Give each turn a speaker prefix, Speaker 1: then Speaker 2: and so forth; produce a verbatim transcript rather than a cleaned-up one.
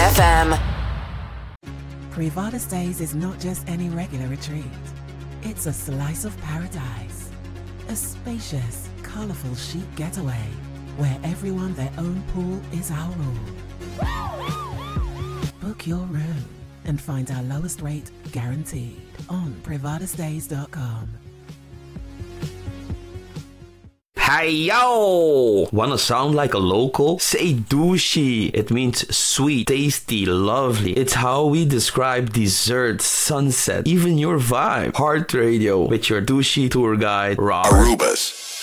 Speaker 1: F M.
Speaker 2: Privada Stays is not just any regular retreat. It's a slice of paradise. A spacious, colourful chic getaway where everyone their own pool is our rule. Book your room and find our lowest rate guaranteed on privada stays dot com.
Speaker 3: Hey yo! Wanna sound like a local? Say douchey. It means sweet, tasty, lovely. It's how we describe dessert, sunset, even your vibe. Heart Radio with your douchey tour guide, Robert.
Speaker 4: Arubas.